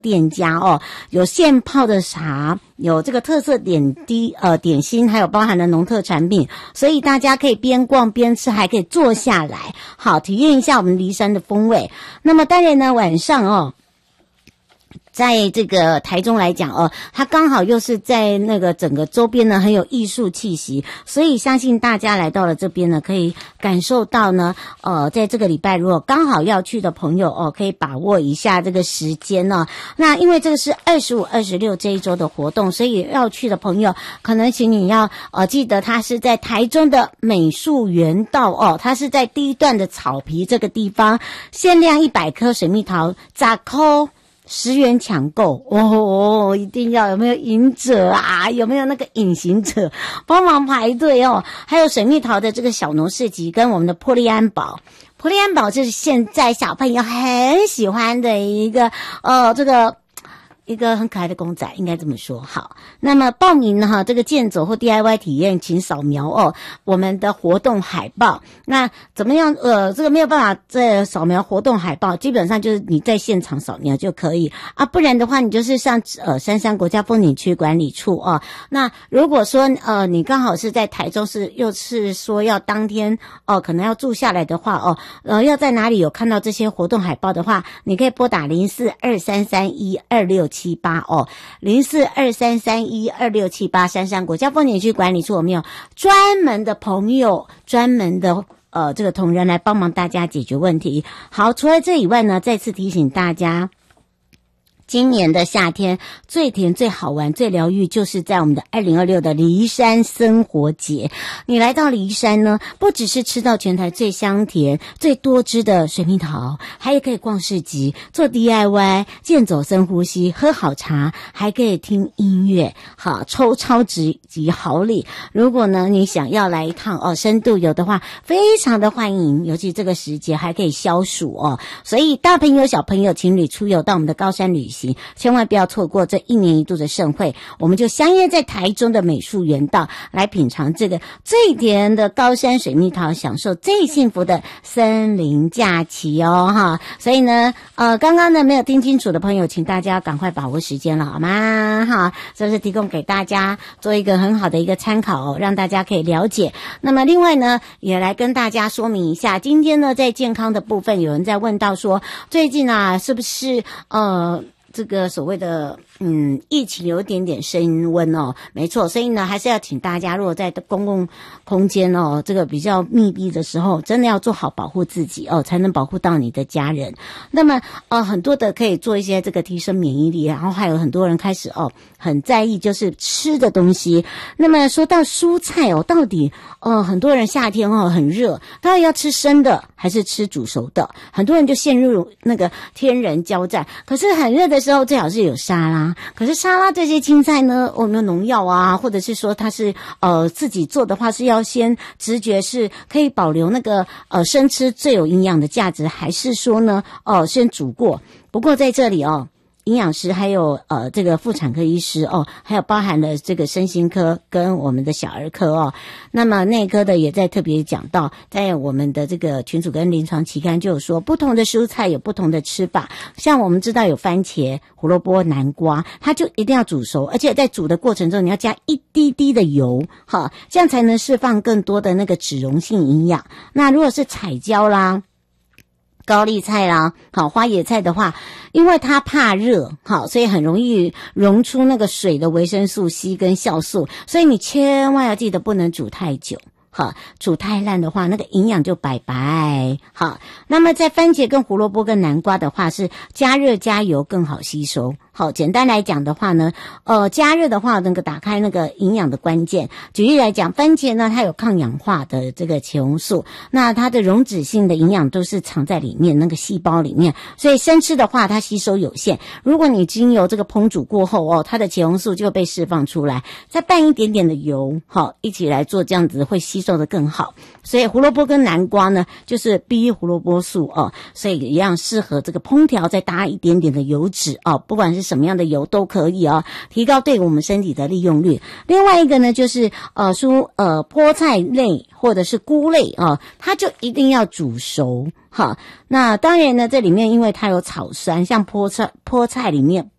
店家哦，有现泡的茶，有这个特色点心，还有包含了农特产品，所以大家可以边逛边吃，还可以坐下来，好体验一下我们梨山的风味。那么当然呢，晚上哦，在这个台中来讲它刚好又是在那个整个周边呢很有艺术气息，所以相信大家来到了这边呢，可以感受到呢，在这个礼拜如果刚好要去的朋友可以把握一下这个时间哦。那因为这个是25、26这一周的活动，所以要去的朋友可能请你要记得它是在台中的美术园道它是在第一段的草皮这个地方，限量100颗水蜜桃10颗10元抢购一定要有没有赢者啊？有没有那个隐形者帮忙排队还有水蜜桃的这个小农市集跟我们的波利安堡。波利安堡就是现在小朋友很喜欢的一个这个一个很可爱的公仔，应该这么说。好，那么报名呢这个健走或 DIY 体验，请扫描我们的活动海报。那怎么样这个没有办法再扫描活动海报，基本上就是你在现场扫描就可以啊，不然的话你就是上杉山国家风景区管理处那如果说你刚好是在台中又是说要当天可能要住下来的话要在哪里有看到这些活动海报的话，你可以拨打04233126780423312678杉山国家风景区管理处，我们有专门的朋友，专门的这个同仁来帮忙大家解决问题。好，除了这以外呢，再次提醒大家，今年的夏天最甜、最好玩、最疗愈，就是在我们的2026的梨山生活节。你来到梨山呢，不只是吃到全台最香甜、最多汁的水蜜桃，还可以逛市集、做 DIY、健走深呼吸、喝好茶，还可以听音乐，好抽超值及好礼。如果呢你想要来一趟深度游的话，非常的欢迎，尤其这个时节还可以消暑所以大朋友小朋友情侣出游到我们的高山旅行，千万不要错过这1年1度的盛会。我们就相约在台中的美术园道，来品尝这个最甜的高山水蜜桃，享受最幸福的森林假期所以呢刚刚呢没有听清楚的朋友，请大家赶快把握时间了好吗这是提供给大家做一个很好的一个参考让大家可以了解。那么另外呢也来跟大家说明一下，今天呢在健康的部分，有人在问到说最近是不是这个所谓的疫情有一点点升温没错，所以呢还是要请大家，如果在公共空间这个比较密闭的时候，真的要做好保护自己才能保护到你的家人。那么很多的可以做一些这个提升免疫力，然后还有很多人开始很在意就是吃的东西。那么说到蔬菜到底很多人夏天很热，到底要吃生的还是吃煮熟的？很多人就陷入那个天人交战。可是很热的时候最好是有沙拉，可是沙拉这些青菜呢有没有农药啊？或者是说它是自己做的话，是要先直觉是可以保留那个生吃最有营养的价值，还是说呢先煮过？不过在这里营养师还有这个妇产科医师还有包含了这个身心科跟我们的小儿科那么内科的也在特别讲到，在我们的这个群组跟临床期刊就有说，不同的蔬菜有不同的吃法。像我们知道有番茄、胡萝卜、南瓜，它就一定要煮熟，而且在煮的过程中你要加一滴滴的油这样才能释放更多的那个脂溶性营养。那如果是彩椒啦、高丽菜啦，花椰菜的话，因为它怕热，所以很容易溶出那个水的维生素 C 跟酵素，所以你千万要记得不能煮太久。煮太烂的话，那个营养就拜拜。那么在番茄跟胡萝卜跟南瓜的话，是加热加油更好吸收。简单来讲的话呢加热的话能够打开那个营养的关键。举例来讲，番茄呢它有抗氧化的这个茄红素，那它的溶脂性的营养都是藏在里面那个细胞里面，所以生吃的话它吸收有限。如果你经由这个烹煮过后它的茄红素就被释放出来，再拌一点点的油一起来做，这样子会吸吸收的更好。所以胡萝卜跟南瓜呢，就是 B 胡萝卜素哦，所以一样适合这个烹调，再搭一点点的油脂哦，不管是什么样的油都可以哦，提高对我们身体的利用率。另外一个呢，就是菠菜类或者是菇类啊，它就一定要煮熟哈。那当然呢，这里面因为它有草酸，像菠菜里面